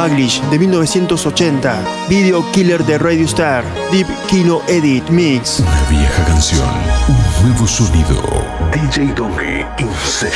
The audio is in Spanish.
Maglish de 1980. Video Killer de Radio Star. Deep Kilo Edit Mix. Una vieja canción, un nuevo sonido. DJ Domi in Session.